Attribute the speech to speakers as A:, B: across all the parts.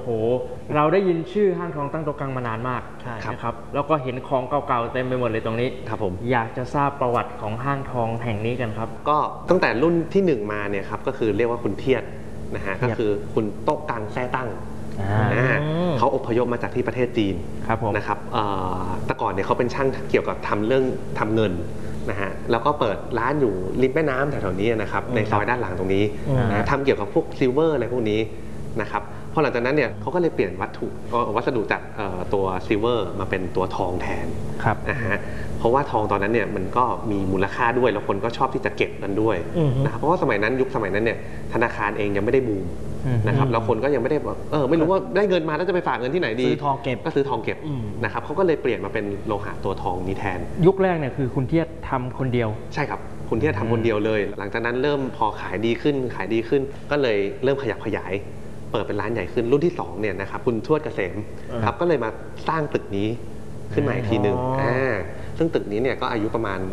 A: โหเราได้ยินชื่อห้างทองตั้งโต๊ะกลางมานานมากนะครับแล้วก็เห็นของเก่าๆเต็มไปหมดเลยตรงนี้
B: ครับผม
A: อยากจะทราบประวัติของห้างทองแห่งนี้กันครับ
B: ก็ตั้งแต่รุ่นที่1มาเนี่ยครับก็คือเรียกว่าคุณเทียดนะฮะก็คือคุณโต๊ะกลางแท้ตั้งเขาอพยพมาจากที่ประเทศจีนนะครับแต่ก่อนเนี่ยเขาเป็นช่างเกี่ยวกับทำเรื่องทำเงินนะฮะแล้วก็เปิดร้านอยู่ริมแม่น้ำแถวๆนี้นะครับในซอยด้านหลังตรงนี้นะทำเกี่ยวกับพวกซิลเวอร์อะไรพวกนี้นะครับพอหลังจากนั้นเนี่ยเขาก็เลยเปลี่ยนวัสดุจากตัวซิลเวอร์มาเป็นตัวทองแทนนะฮะเพราะว่าทองตอนนั้นเนี่ยมันก็มีมูลค่าด้วยแล้วคนก็ชอบที่จะเก็บมันด้วยนะครับเพราะว่าสมัยนั้นยุคสมัยนั้นเนี่ยธนาคารเองยังไม่ได้บูมนะครับแล้วคนก็ยังไม่ได้ไม่รู้ว่าได้เงินมาแล้วจะไปฝากเงินที่ไหนดี
C: ซื้อทองเก็บ
B: ก็ซื้อทองเก็บนะครับเขาก็เลยเปลี่ยนมาเป็นโลหะตัวทองนี้แทน
A: ยุคแรกเนี่ยคือคุณเทียดทำคนเดียว
B: ใช่ครับคุณเทียดทำคนเดียวเลยหลังจากนั้นเริ่มพอขายดีขึ้นก็เลยเริ่มขยับขยายเปิดเป็นร้านใหญ่ขึ้นรุ่นที่2เนี่ยนะครับคุณทวดเกษมครับก็เลยมาสร้างตึกนี้ขึ้นมาอีกทีหนึ่งซึ่งตึกนี้เนี่ยก็อายุประมาณ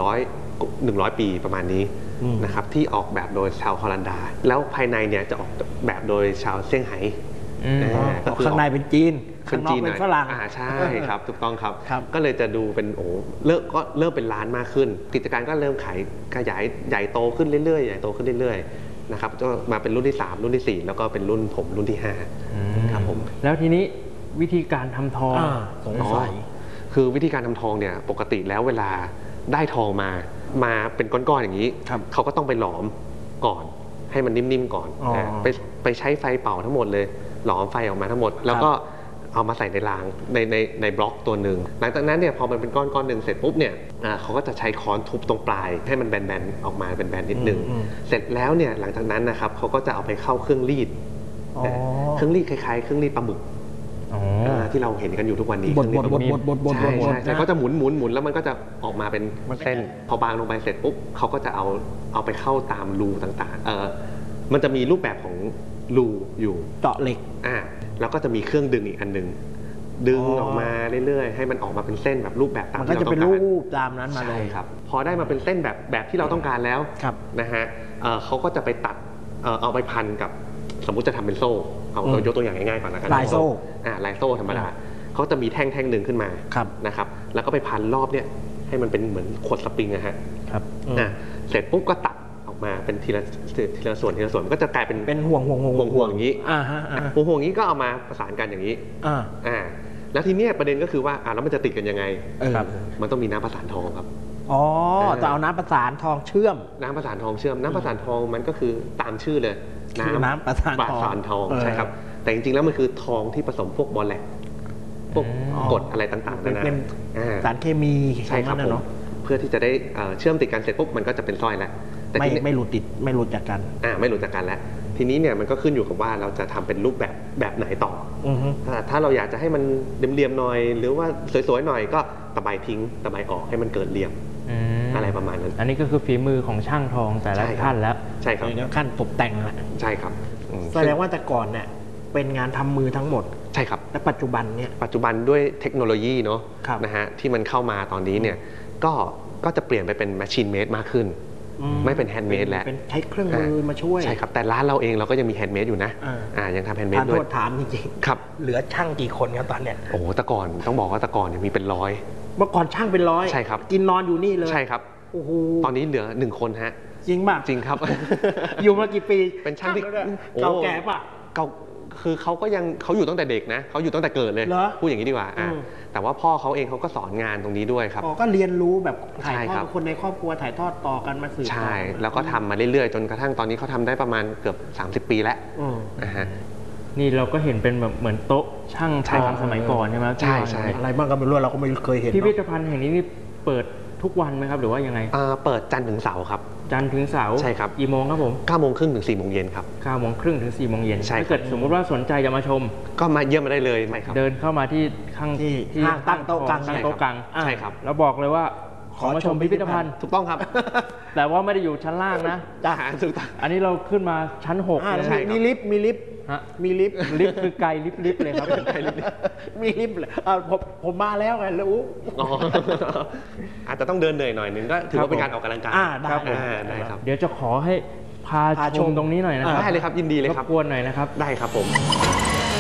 B: 100 ปีประมาณนี้นะครับที่ออกแบบโดยชาวฮอลันดาแล้วภายในเนี่ยจะออกแบบโดยชาวเซี่ยงไฮ้
C: ข้างในเป็นจีนข้างนอกเป็นฝรั่ง
B: ใช่ครับถูกต้องครับก็เลยจะดูเป็นเริ่มเป็นร้านมากขึ้นกิจการก็เริ่มขยายใหญ่โตขึ้นเรื่อยๆนะครับก็มาเป็นรุ่นที่3รุ่นที่4แล้วก็เป็นรุ่นผมรุ่นที่5ครับผม
A: แล้วทีนี้วิธีการทำทอง
C: สงสัย
B: คือวิธีการทำทองเนี่ยปกติแล้วเวลาได้ทองมาเป็นก้อนๆอย่างนี้เขาก็ต้องไปหลอมก่อนให้มันนิ่มๆก่อนไปใช้ไฟเป่าทั้งหมดเลยหลอมไฟออกมาทั้งหมดแล้วก็เอามาใส่ในรางในบล็อกตัวหนึ่งหลังจากนั้นเนี่ยพอมันเป็นก้อนหนึ่งเสร็จปุ๊บเนี่ยเขาก็จะใช้ค้อนทุบตรงปลายให้มันแบนๆออกมาเป็นแบนนิดนึงเสร็จแล้วเนี่ยหลังจากนั้นนะครับเขาก็จะเอาไปเข้าเครื่องรีดเครื่องรีดคล้ายๆเครื่องรีดปลาหมึกที่เราเห็นกันอยู่ทุกวันนี้ใช่ก็จะหมุนแล้วมันก็จะออกมาเป็นเส้นพอบางลงไปเสร็จปุ๊บเขาก็จะเอาไปเข้าตามรูต่างๆมันจะมีรูปแบบของรูอยู่
C: เจาะเหล็ก
B: แล้วก็จะมีเครื่องดึงอีกอันนึงดึงออกมาเรื่อยๆให้มันออกมาเป็นเส้นแบบรูปแบบตามที่เราต้องการ
C: มันก็จะเป็นรูปตามนั้นมาเลย
B: ครับพอได้มาเป็นเส้นแบบที่เราต้องการแล้วนะฮะเขาก็จะไปตัดเอาไปพันกับสมมุติจะทำเป็นโซ่เอายกตัวอย่างง่ายๆก่อนนะครับ
C: ลายโซ่
B: ธรรมดาเขาจะมีแท่งหนึ่งขึ้นมานะครับแล้วก็ไปพันรอบเนี่ยให้มันเป็นเหมือนขดสปริงนะฮะเสร็จปุ๊บก็ตัดออกมาเป็นทีละส่วนมันก็จะกลายเป็น
C: ห่วง
B: อย่างนี้ห่วงอย่างนี้ก็เอามาประสานกันอย่างนี้แล้วทีนี้ประเด็นก็คือว่าแล้วมันจะติดกันยังไงมันต้องมีน้ำประสานทองครับ
C: จะเอาน้ำประสานทองเชื่อม
B: น้ำประสานทองมันก็คือตามชื่อเลย
C: น้ำประสาน
B: ทองใช่ครับแต่จริงๆแล้วมันคือทองที่ผสมพวกบอลแลกพวกกรดอะไรต่างๆ
C: เป็นสารเคมี
B: ใช่ครับผมเพื่อที่จะได้เชื่อมติดกันเสร็จปุ๊บมันก็จะเป็นสร้อยแล้ว
C: แต่ไม่หลุดจากกัน
B: ไม่หลุดจากกันแล้วทีนี้เนี่ยมันก็ขึ้นอยู่กับว่าเราจะทำเป็นรูปแบบไหนต่อถ้าเราอยากจะให้มันเรียมๆหน่อยหรือว่าสวยๆหน่อยก็ตะไบทิ้งตะไบออกให้มันเกิดเหลี่ยมอะไรประมาณนั้น
A: อันนี้ก็คือฝีมือของช่างทองแต่ละท่านแล้ว
B: ใช่ครับ
C: ขั้นตกแต่งแล้ว
B: ใช่ครับ
C: แสดงว่าแต่ก่อนเนี่ยเป็นงานทำมือทั้งหมด
B: ใช่ครับ
C: และปัจจุบัน
B: ด้วยเทคโนโลยีเนาะนะฮะที่มันเข้ามาตอนนี้เนี่ยก็จะเปลี่ยนไปเป็นแมชชีนเมดมากขึ้นไม่เป็นแฮนด์เมดแล้ว
C: เป็นใช้เครื่องมือมาช่วย
B: ใช่ครับแต่ร้านเราเองเราก็ยังมีแฮนด์เมดอยู่นะยังทำแฮนด์เมดด้วย
C: ถามจริง
B: ๆครับ
C: เหลือช่างกี่คนครับตอนเนี้ย
B: แต่ก่อนต้องบอกว่าแต่ก่อนเนี่ยมีเป็น100
C: เมื่อก่อนช่างเป็น100
B: ใช่ครับ
C: กินนอนอยู่นี่เลย
B: ใช่ครับตอนนี้เหลือ1คนฮะ
C: จริงป่ะ
B: จริงครับ
C: อยู่มากี่ปี
B: เป็นช่างที่
C: เก่าแก่ป่ะ
B: คือเขาอยู่ตั้งแต่เด็กนะเขาอยู่ตั้งแต่เกิดเลยพูดอย่างนี้ดีกว่าแต่ว่าพ่อเขาเองเขาก็สอนงานตรงนี้ด้วยครับ
C: ก็เรียนรู้แบบถ่ายทอดคนในครอบครัวถ่ายทอดต่อกันมาสืบ
B: ใช่แล้วก็ทำมาเรื่อยๆจนกระทั่งตอนนี้เขาทำได้ประมาณเกือบ30 ปีแล้ว
A: นี่เราก็เห็นเป็นแบบเหมือนโต๊ะช่างทองสมัยก่อนใช่ไหม
B: ใช่
C: อะไรบ้างก็ไม่รู้เราก็ไม่เคยเห็น
A: พิพิธภัณฑ์แห่งนี้นี่เปิดทุกวันไหมครับหรือว่ายังไง
B: เปิดจันทร์ถึงเสาร์ครับ
A: จันทร์ถึงเสาร์
B: ใช่ครับ
A: กี่โมงครับผม
B: 9:30 ถึง 4:00 เย็นครับ
A: 9:30 ถึง 4:00 เย็น
B: ถ้า
A: เกิดสมมติว่าสนใจจะมาชม
B: ก็มาเยี่ยมมาได้เลยไหมครับ
A: เดินเข้ามาที่ข้าง
C: ที่ตั้งโต๊ะกลาง
B: ใช่ครับ
A: แล้วบอกเลยว่าขอมาชมพิพิธภัณฑ์
B: ถูกต้องครับ
A: แต่ว่าไม่ได้อยู่ชั้นล่างนะ
B: ถูกต้อง
A: อันนี้เราขึ้นมาชั้น6
C: มีลิฟต์มีลิฟต์
A: คือไกลลิฟต์เลยครับ
C: มีลิฟต์เลยผมมาแล้วไงรู้
B: อาจจะต้องเดินเหนื่อยหน่อยนึงก็ถือว่าเป็นการออกกำลังกาย
C: ได้
A: ครับเดี๋ยวจะขอให้พาชมตรงนี้หน่อยนะครับ
B: ได้เลยครับยินดีเลยครับ
A: รบกวนหน่อยนะครับ
B: ได้ครับผม